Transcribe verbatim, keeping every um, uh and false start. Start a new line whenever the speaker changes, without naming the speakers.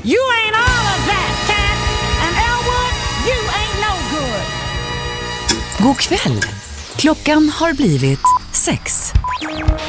You ain't all of that, cat. And Elwood, you ain't no good.
God kväll. Klockan har blivit sex.